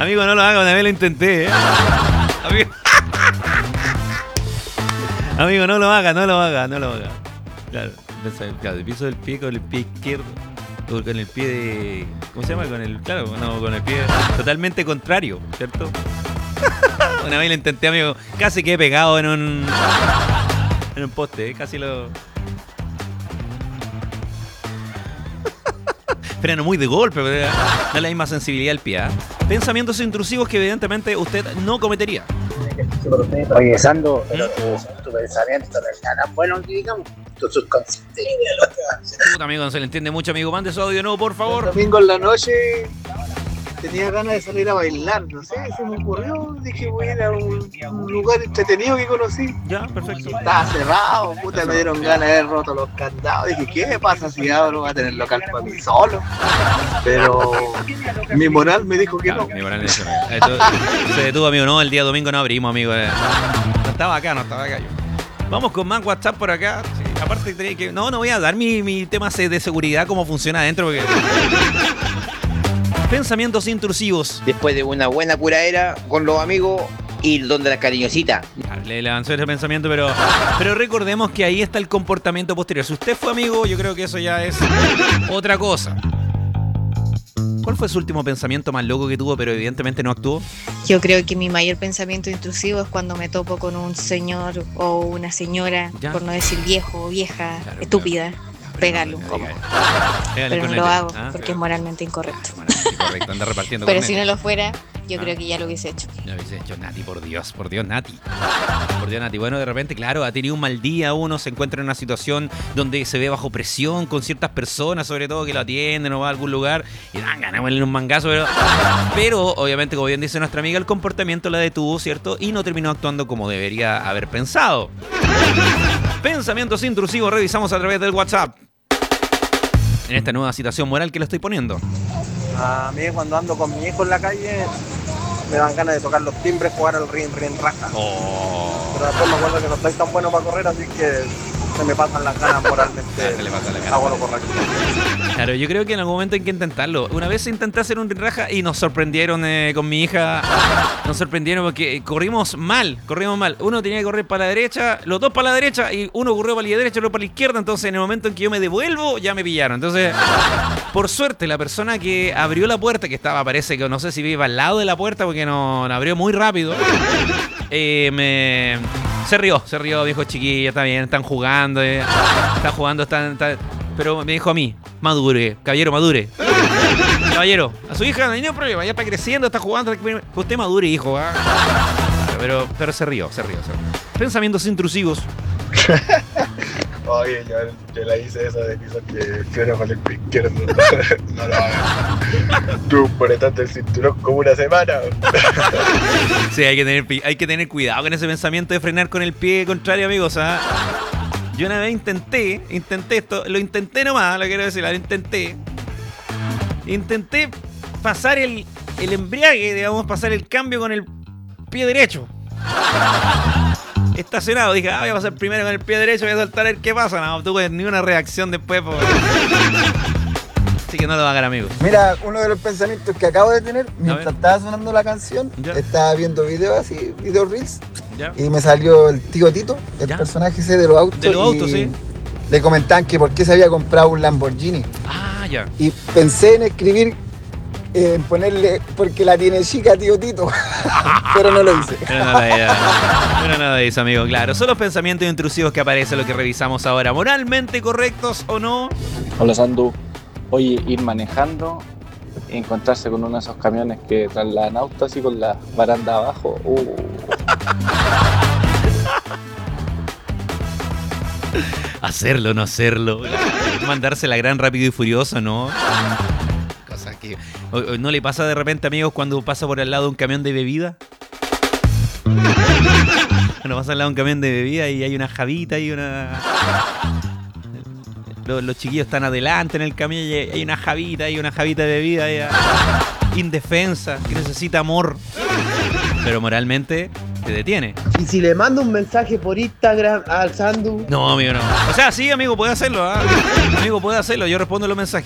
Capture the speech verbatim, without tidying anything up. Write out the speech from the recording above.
Amigo, no lo haga, una vez lo intenté, ¿eh? Amigo. Amigo, no lo haga, no lo haga, no lo haga. Claro, claro, el piso del pie con el pie izquierdo. Con el pie de... ¿Cómo se llama? Con el... Claro, no, con el pie totalmente contrario, ¿cierto? Una vez lo intenté, amigo. Casi quedé pegado en un... En un poste, ¿eh? Casi lo... Freno muy de golpe, pero no es la misma sensibilidad al pie, ¿eh? Pensamientos intrusivos que evidentemente usted no cometería. Oye, Sando, pero tu, tu pensamiento no es nada bueno, digamos. Tu subconsciente. Puta, amigo, no se le entiende mucho, amigo. Mande su audio nuevo, por favor. El domingo en la noche tenía ganas de salir a bailar, no sé, se me ocurrió, dije voy a ir a un, un lugar entretenido que conocí. Ya, perfecto. Estaba cerrado, puta, me dieron ganas de haber roto los candados. Dije, ¿qué pasa si abro? Voy a tener local para mí solo. Pero mi moral me dijo que claro, no. Mi moral me dijo no. Esto, se detuvo, amigo, no, el día domingo no abrimos, amigo. No estaba acá, no estaba acá yo. Vamos con más WhatsApp por acá. Sí, aparte tenía que... No, no voy a dar mi, mi tema de seguridad, cómo funciona adentro, porque... Pensamientos intrusivos. Después de una buena curadera con los amigos y donde la cariñosita. Le, le avanzó ese pensamiento, pero, pero recordemos que ahí está el comportamiento posterior. Si usted fue amigo, yo creo que eso ya es otra cosa. ¿Cuál fue su último pensamiento más loco que tuvo, pero evidentemente no actuó? Yo creo que mi mayor pensamiento intrusivo es cuando me topo con un señor o una señora, ¿ya? Por no decir viejo o vieja, claro, estúpida. Claro. Pegarle un combo. Pero no lo hago ¿ah? Porque es moralmente incorrecto. Moralmente incorrecto, anda repartiendo. Pero si no lo fuera, yo ¿ah? Creo que ya lo hubiese hecho. Lo hubiese hecho, Nati, por Dios, por Dios, Nati. Por Dios, Nati. Bueno, de repente, claro, ha tenido un mal día, uno se encuentra en una situación donde se ve bajo presión con ciertas personas, sobre todo que lo atienden o va a algún lugar y dan ganas de ponerle un mangazo, pero, pero obviamente, como bien dice nuestra amiga, el comportamiento la detuvo, ¿cierto? Y no terminó actuando como debería haber pensado. Pensamientos intrusivos, revisamos a través del WhatsApp. En esta nueva situación moral que le estoy poniendo. A mí cuando ando con mi hijo en la calle me dan ganas de tocar los timbres, jugar al rin rin raja. Oh. Pero después me acuerdo que no estoy tan bueno para correr, así que se me pasan las ganas moralmente. Se le pasa la hago lo correcto. Claro, yo creo que en algún momento hay que intentarlo. Una vez intenté hacer un rin raja y nos sorprendieron eh, con mi hija. Nos sorprendieron porque corrimos mal, corrimos mal. Uno tenía que correr para la derecha, los dos para la derecha y uno corrió para la derecha y otro para la izquierda. Entonces en el momento en que yo me devuelvo ya me pillaron. Entonces, por suerte, la persona que abrió la puerta, que estaba, parece que no sé si iba al lado de la puerta porque no, no abrió muy rápido, eh, me... Se rió, se rió, dijo chiquilla, está bien, están jugando, eh, están jugando, están, están... Pero me dijo a mí, madure, caballero, madure. Caballero, a su hija no hay ningún problema, ya está creciendo, está jugando, usted madure, hijo. ¿eh? Pero, pero se rió, se rió, se rió. Pensamientos intrusivos. Oye, yo, yo la hice esa de piso que freno con el pie izquierdo. No lo hagas. Tú ponetaste el cinturón como una semana. Sí, hay que tener, hay que tener cuidado con ese pensamiento de frenar con el pie contrario, amigos. ¿eh? Yo una vez intenté, intenté esto, lo intenté nomás, lo quiero decir, lo intenté. Intenté pasar el, el embriague, digamos, pasar el cambio con el pie derecho. Estacionado, dije, ah, voy a pasar primero con el pie derecho, voy a saltar a ver qué pasa. No, tuve ni una reacción después, por... Así que no lo hagan, amigos. Mira, uno de los pensamientos que acabo de tener mientras estaba sonando la canción, ¿ya? Estaba viendo videos así, videos reels, ¿ya? Y me salió el tío Tito, el ¿ya? Personaje ese de los autos. De los autos, sí. Le comentaban que por qué se había comprado un Lamborghini. Ah, ya. Y pensé en escribir, eh, en ponerle, porque la tiene chica, tío Tito. Pero no lo hice. Pero no lo hice, pero no lo hice, amigo, claro. Son los pensamientos intrusivos que aparecen, lo que revisamos ahora. ¿Moralmente correctos o no? Hola, Sandu. Oye, ir manejando, encontrarse con uno de esos camiones que trasladan autos así con la baranda abajo. Uh. Hacerlo, no hacerlo. Mandarse la gran Rápido y Furioso, ¿no? Cosa que... ¿No le pasa de repente, amigos, cuando pasa por al lado de un camión de bebida? Cuando pasa al lado de un camión de bebida y hay una javita y una... Los, los chiquillos están adelante en el camión y hay una javita, hay una javita de bebida ya, indefensa, que necesita amor. Pero moralmente te detiene. ¿Y si le mando un mensaje por Instagram al Sandu? No, amigo, no. O sea, sí, amigo, puede hacerlo. ¿eh? Amigo, puede hacerlo. Yo respondo los mensajes.